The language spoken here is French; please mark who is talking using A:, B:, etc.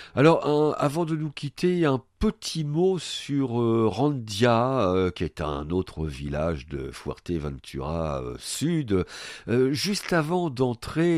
A: Alors, avant de nous quitter, un petit mot sur Randia, qui est un autre village de Fuerteventura Sud. Juste avant d'entrer